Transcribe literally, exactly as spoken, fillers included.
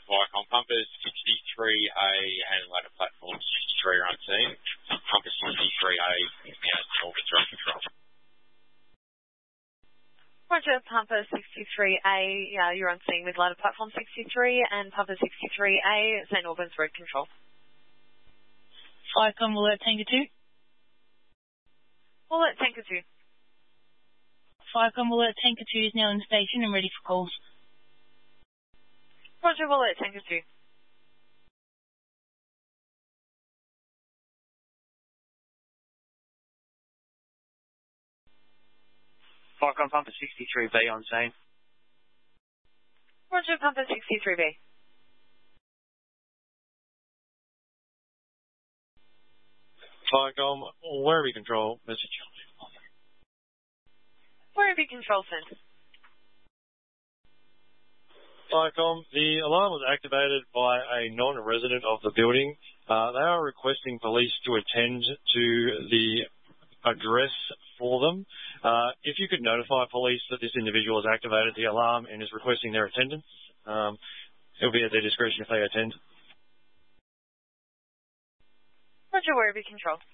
Viacom Pumpers sixty-three A and ladder platform sixty-three are on scene. Pumper sixty-three A is now Melbourne's run control. Roger, Pumper sixty-three A, uh, you're on scene with ladder platform sixty-three and Pumper sixty-three A, Saint Albans road control. Viacom Alert Tanker two. Alert Tanker two. Viacom Alert Tanker two is now in the station and ready for calls. Roger, Alert Tanker two. Viacom Pumper sixty-three B on scene. Roger, Pumper sixty-three B. Viacom, Werribee Control, message. Werribee Control sent. Viacom, the alarm was activated by a non-resident of the building. Uh, they are requesting police to attend to the address for them. Uh, if you could notify police that this individual has activated the alarm and is requesting their attendance, um, it will be at their discretion if they attend. Roger, Werribee Control.